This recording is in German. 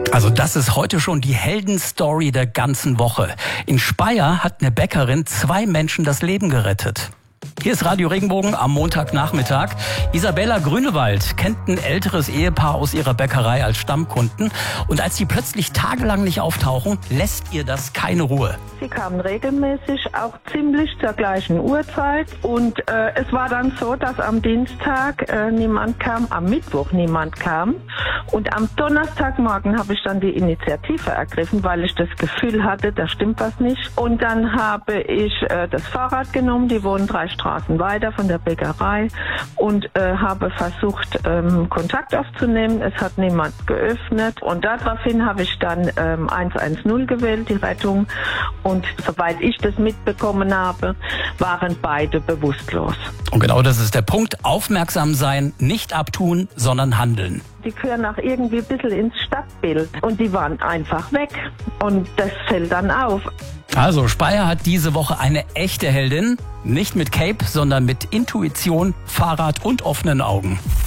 Also das ist heute schon die Heldenstory der ganzen Woche. In Speyer hat eine Bäckerin 2 Menschen das Leben gerettet. Hier ist Radio Regenbogen am Montagnachmittag. Isabella Grünewald kennt ein älteres Ehepaar aus ihrer Bäckerei als Stammkunden. Und als sie plötzlich tagelang nicht auftauchen, lässt ihr das keine Ruhe. Sie kamen regelmäßig, auch ziemlich zur gleichen Uhrzeit. Und es war dann so, dass am Dienstag niemand kam, am Mittwoch niemand kam. Und am Donnerstagmorgen habe ich dann die Initiative ergriffen, weil ich das Gefühl hatte, da stimmt was nicht. Und dann habe ich das Fahrrad genommen, die wohnen 3 Straßen weiter von der Bäckerei, und habe versucht, Kontakt aufzunehmen. Es hat niemand geöffnet. Und daraufhin habe ich dann 110 gewählt, die Rettung. Und soweit ich das mitbekommen habe, waren beide bewusstlos. Und genau das ist der Punkt. Aufmerksam sein, nicht abtun, sondern handeln. Die gehören auch irgendwie ein bisschen ins Stadtbild. Und die waren einfach weg. Und das fällt dann auf. Also Speyer hat diese Woche eine echte Heldin. Nicht mit Cape, sondern mit Intuition, Fahrrad und offenen Augen.